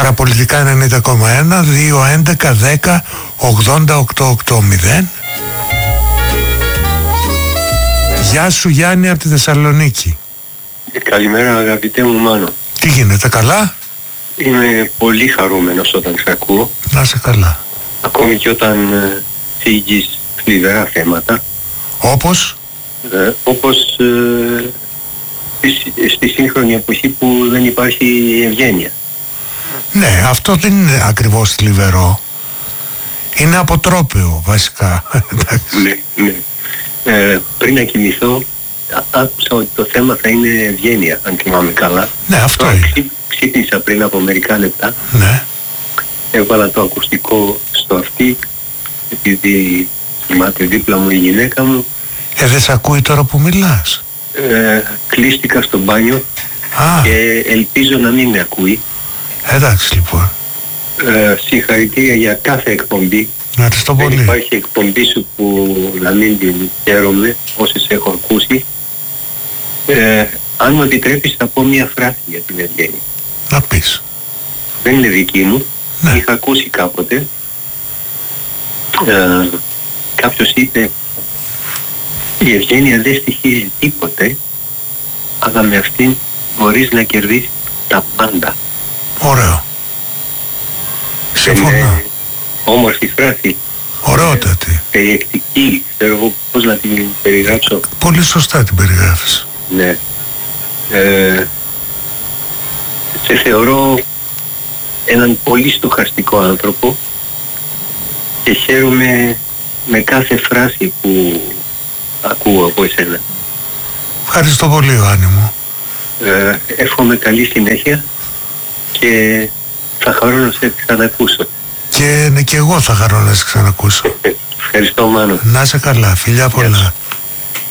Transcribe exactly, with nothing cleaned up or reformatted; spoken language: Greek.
Παραπολιτικά ενενήντα κόμμα ένα, δύο έντεκα δέκα ογδόντα οκτώ ογδόντα. Γεια σου Γιάννη από τη Θεσσαλονίκη. Καλημέρα αγαπητέ μου Μάνο. Τι γίνεται, καλά? Είμαι πολύ χαρούμενος όταν σε ακούω. Να σε καλά. Ακόμη και όταν ε, θίγεις θλιβερά θέματα. Όπως? Ε, όπως ε, στη, στη σύγχρονη εποχή που δεν υπάρχει ευγένεια. Ναι, αυτό δεν είναι ακριβώς θλιβερό. Είναι αποτρόπαιο βασικά. Ναι, ναι. Ε, πριν να κοιμηθώ άκουσα ότι το θέμα θα είναι ευγένεια, αν θυμάμαι καλά. Ναι, αυτό Τώρα, είναι. ξύ, ξύπνησα πριν από μερικά λεπτά. Ναι. Έβαλα το ακουστικό στο αυτί, επειδή κοιμάται δίπλα μου η γυναίκα μου. Ε, δεν σ' ακούει τώρα που μιλάς? Ε, κλείστηκα στο μπάνιο. Α. Και ελπίζω να μην με ακούει. Εντάξει λοιπόν. Ε, συγχαρητήρια για κάθε εκπομπή. Ευχαριστώ πολύ. Δεν υπάρχει εκπομπή σου που να μην την χαίρομαι, όσες έχω ακούσει. Ε, αν μου επιτρέπεις θα πω μια φράση για την ευγένεια. Να πεις. Δεν είναι δική μου. Ναι. Είχα ακούσει κάποτε. Ε, κάποιος είπε η ευγένεια δεν στοιχίζει τίποτε, αλλά με αυτήν μπορείς να κερδίσεις τα πάντα. Ωραίο. Συμφωνώ. Είναι όμορφη φράση. Ωραιότατη. Περιεκτική, ξέρω εγώ πώς να την περιγράψω. Πολύ σωστά την περιγράφεις. Ναι. Ε, σε θεωρώ έναν πολύ στοχαστικό άνθρωπο και χαίρομαι με κάθε φράση που ακούω από εσένα. Ευχαριστώ πολύ Ιωάννη μου. Ε, εύχομαι καλή συνέχεια και θα χαρώ να σε ξανακούσω. Και, ναι, και εγώ θα χαρώ να σε ξανακούσω. Ευχαριστώ Μάνο. Να σε καλά, φιλιά πολλά.